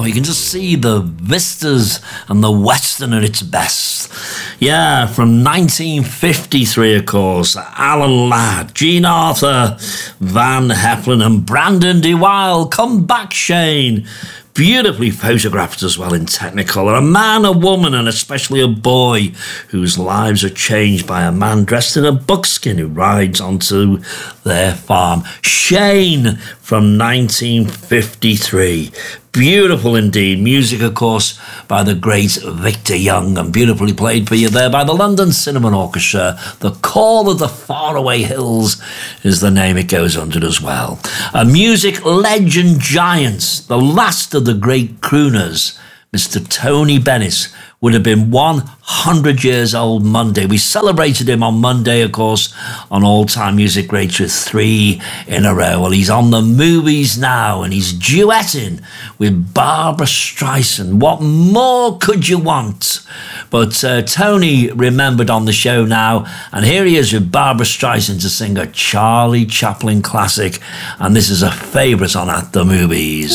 Oh, you can just see the vistas and the Western at its best. Yeah, from 1953, of course, Alan Ladd, Jean Arthur, Van Heflin and Brandon DeWile. Come back, Shane. Beautifully photographed as well in Technicolor. A man, a woman, and especially a boy whose lives are changed by a man dressed in a buckskin who rides onto their farm. Shane from 1953. Beautiful indeed. Music, of course, by the great Victor Young, and beautifully played for you there by the London Cinema Orchestra. The Call of the Faraway Hills is the name it goes under as well. A music legend giant, the last of the great crooners, Mr. Tony Bennett, would have been 100 years old Monday. We celebrated him on Monday, of course, on All Time Music Radio 3 in a row. Well, he's on the movies now, and he's duetting with Barbra Streisand. What more could you want? But Tony remembered on the show now, and here he is with Barbra Streisand to sing a Charlie Chaplin classic, and this is a favourite on At the Movies.